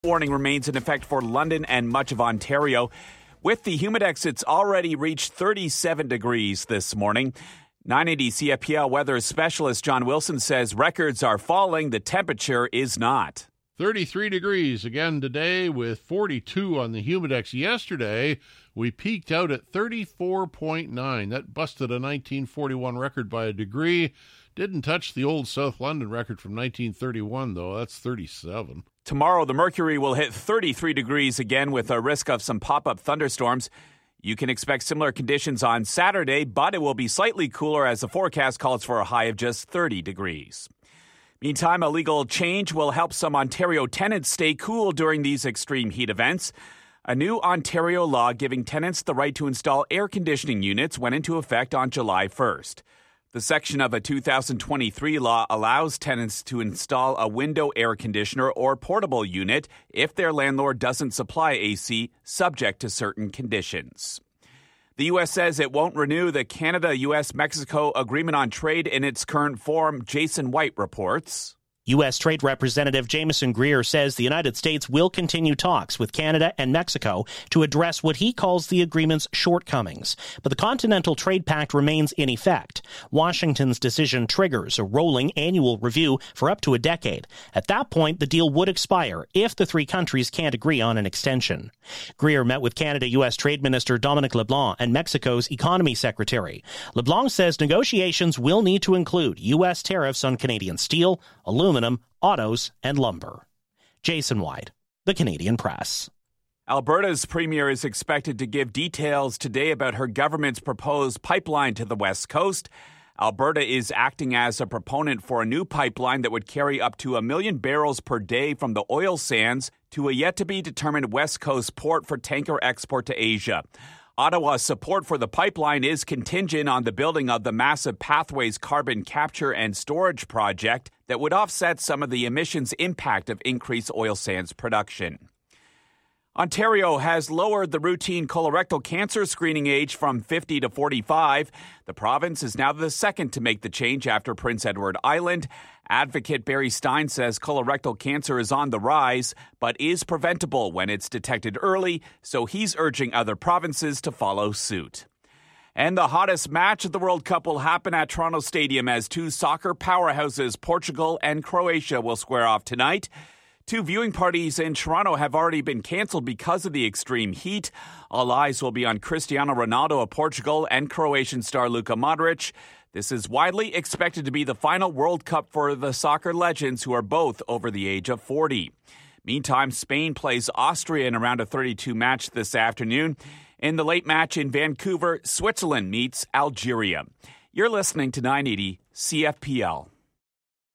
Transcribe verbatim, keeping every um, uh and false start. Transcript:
Warning remains in effect for London and much of Ontario. With the Humidex, it's already reached thirty-seven degrees this morning. nine eighty C F P L weather specialist John Wilson says records are falling. The temperature is not. thirty-three degrees again today with forty-two on the Humidex. Yesterday, we peaked out at thirty-four point nine. That busted a nineteen forty-one record by a degree. Didn't touch the old South London record from nineteen thirty-one, though. That's thirty-seven. Tomorrow, the mercury will hit thirty-three degrees again with a risk of some pop-up thunderstorms. You can expect similar conditions on Saturday, but it will be slightly cooler as the forecast calls for a high of just thirty degrees. Meantime, a legal change will help some Ontario tenants stay cool during these extreme heat events. A new Ontario law giving tenants the right to install air conditioning units went into effect on July first. The section of a two thousand twenty-three law allows tenants to install a window air conditioner or portable unit if their landlord doesn't supply A C, subject to certain conditions. The U S says it won't renew the Canada-U S Mexico Agreement on Trade in its current form. Jason White reports. U S. Trade Representative Jameson Greer says the United States will continue talks with Canada and Mexico to address what he calls the agreement's shortcomings. But the Continental Trade Pact remains in effect. Washington's decision triggers a rolling annual review for up to a decade. At that point, the deal would expire if the three countries can't agree on an extension. Greer met with Canada-U S. Trade Minister Dominic LeBlanc and Mexico's Economy Secretary. LeBlanc says negotiations will need to include U S tariffs on Canadian steel, aluminum, autos, and lumber. Jason White, The Canadian Press. Alberta's premier is expected to give details today about her government's proposed pipeline to the West Coast. Alberta is acting as a proponent for a new pipeline that would carry up to a million barrels per day from the oil sands to a yet-to-be-determined West Coast port for tanker export to Asia. Ottawa's support for the pipeline is contingent on the building of the massive Pathways carbon capture and storage project that would offset some of the emissions impact of increased oil sands production. Ontario has lowered the routine colorectal cancer screening age from fifty to forty-five. The province is now the second to make the change after Prince Edward Island. Advocate Barry Stein says colorectal cancer is on the rise, but is preventable when it's detected early, so he's urging other provinces to follow suit. And the hottest match of the World Cup will happen at Toronto Stadium as two soccer powerhouses, Portugal and Croatia, will square off tonight. Two viewing parties in Toronto have already been canceled because of the extreme heat. All eyes will be on Cristiano Ronaldo of Portugal and Croatian star Luka Modric. This is widely expected to be the final World Cup for the soccer legends who are both over the age of forty. Meantime, Spain plays Austria in a round of thirty-two match this afternoon. In the late match in Vancouver, Switzerland meets Algeria. You're listening to nine eighty C F P L.